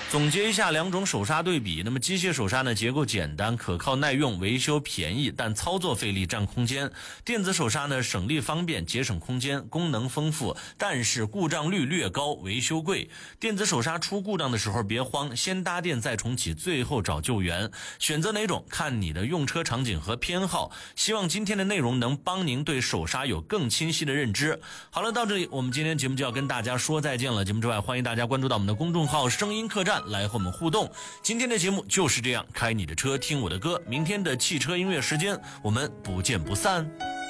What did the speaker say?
总结一下两种手刹对比，那么机械手刹呢，结构简单，可靠耐用，维修便宜，但操作费力占空间。电子手刹呢，省力方便，节省空间，功能丰富，但是故障率略高，维修贵。电子手刹出故障的时候别慌，先搭电再重启，最后找救援。选择哪种看你的用车场景和偏好。希望今天的内容能帮您对手刹有更清晰的认知。好了，到这里我们今天节目就要跟大家说再见了。节目之外，欢迎大家关注到我们的公众号声音客栈来和我们互动。今天的节目就是这样，开你的车听我的歌，明天的汽车音乐时间我们不见不散。